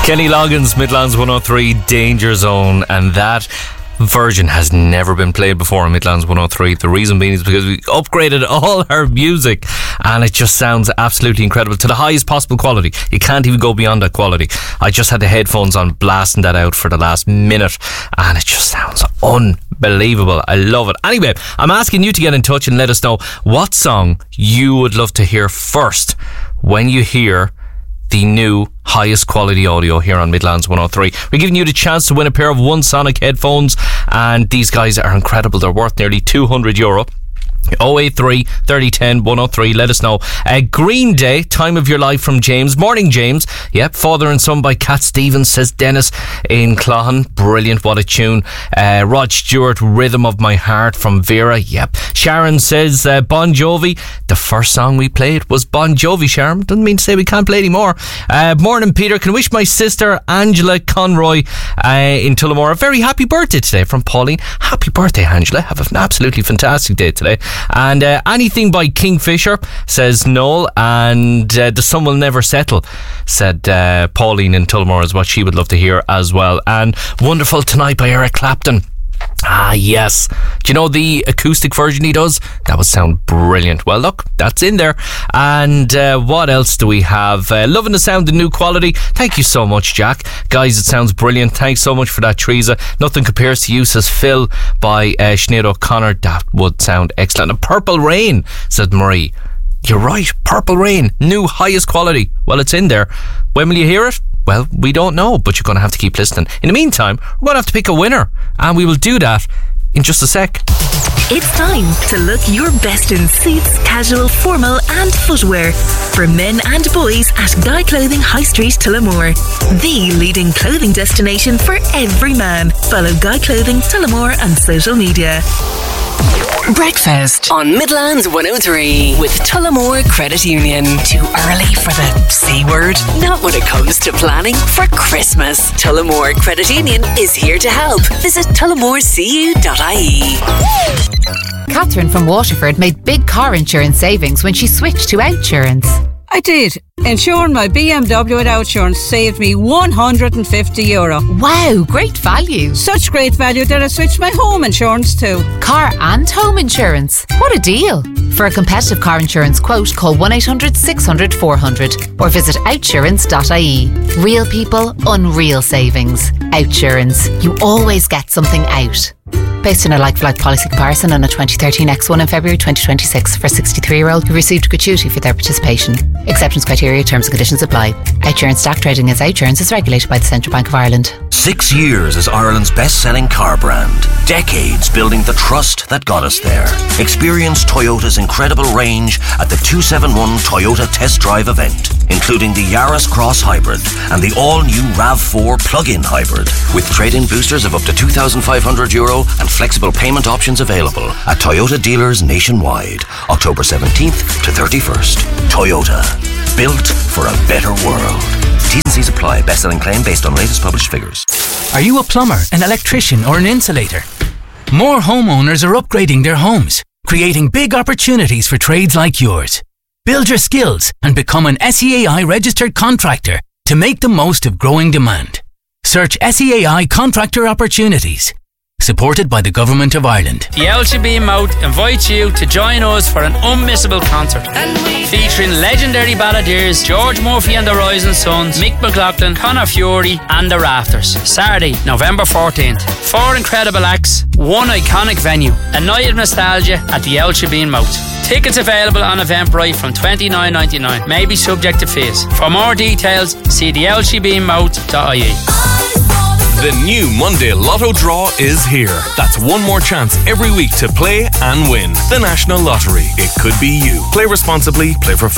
Kenny Loggins, Midlands 103, Danger Zone, and that version has never been played before on Midlands 103. The reason being is because we upgraded all our music and it just sounds absolutely incredible to the highest possible quality. You can't even go beyond that quality. I just had the headphones on blasting that out for the last minute and it just sounds unbelievable. I love it. Anyway, I'm asking you to get in touch and let us know what song you would love to hear first when you hear the new highest quality audio here on Midlands 103. We're giving you the chance to win a pair of One Sonic headphones, and these guys are incredible. They're worth nearly €200. 083 3010 103. Let us know. Green Day, Time of Your Life from James. Morning, James. Yep, Father and Son by Cat Stevens, says Dennis in Clohan. Brilliant, what a tune. Rod Stewart, Rhythm of My Heart from Vera. Yep. Sharon says Bon Jovi. The first song we played was Bon Jovi, Sharon. Doesn't mean to say we can't play anymore. Morning, Peter. Can wish my sister Angela Conroy in Tullamore a very happy birthday today from Pauline. Happy birthday, Angela. Have an absolutely fantastic day today. And anything by Kingfisher, says Noel, and The Sun Will Never Settle, said Pauline in Tullamore, is what she would love to hear as well. And Wonderful Tonight by Eric Clapton. Ah, yes. Do you know the acoustic version he does? That would sound brilliant. Well, look, that's in there. And what else do we have? Loving the sound and new quality. Thank you so much, Jack. Guys, it sounds brilliant. Thanks so much for that, Teresa. Nothing compares to you, says Phil by Sinead O'Connor. That would sound excellent. And Purple Rain, said Marie. You're right, Purple Rain, new highest quality. Well, it's in there. When will you hear it? Well, we don't know, but you're going to have to keep listening. In the meantime, we're going to have to pick a winner, and we will do that in just a sec. It's time to look your best in suits, casual, formal and footwear for men and boys at Guy Clothing High Street, Tullamore. The leading clothing destination for every man. Follow Guy Clothing Tullamore on social media. Breakfast on Midlands 103 with Tullamore Credit Union. Too early for the C word? Not when it comes to planning for Christmas. Tullamore Credit Union is here to help. Visit tullamorecu.ie. Catherine from Waterford made big car insurance savings when she switched to Outsurance. I did. Insuring my BMW with Outsurance saved me €150. Wow, great value. Such great value that I switched my home insurance too. Car and home insurance. What a deal. For a competitive car insurance quote, call 1-800 600 400 or visit outsurance.ie. Real people, unreal savings. Outsurance. You always get something out. Based on a like-for-like policy comparison on a 2013 X1 in February 2026 for a 63-year-old who received gratuity for their participation. Acceptance criteria, terms and conditions apply. Outsurance stock trading as Outsurance is regulated by the Central Bank of Ireland. 6 years as Ireland's best-selling car brand. Decades building the trust that got us there. Experience Toyota's incredible range at the 271 Toyota Test Drive event, including the Yaris Cross Hybrid and the all-new RAV4 plug-in hybrid, with trade-in boosters of up to €2,500 and flexible payment options available at Toyota dealers nationwide, October 17th to 31st. Toyota, built for a better world. T's and C's apply. Best-selling claim based on latest published figures. Are you a plumber, an electrician or an insulator? More homeowners are upgrading their homes, creating big opportunities for trades like yours. Build your skills and become an SEAI registered contractor to make the most of growing demand. Search SEAI Contractor Opportunities. Supported by the Government of Ireland. The LCB Mouth invites you to join us for an unmissable concert featuring legendary balladeers George Murphy and the Rising Sons, Mick McLaughlin, Conor Fury and the Rafters. Saturday, November 14th. 4 incredible acts, one iconic venue, a night of nostalgia at the LCB Mouth. Tickets available on Eventbrite from $29.99. May be subject to fees. For more details, see the lcbmouth.ie. The new Monday Lotto draw is here. That's one more chance every week to play and win. The National Lottery. It could be you. Play responsibly. Play for fun.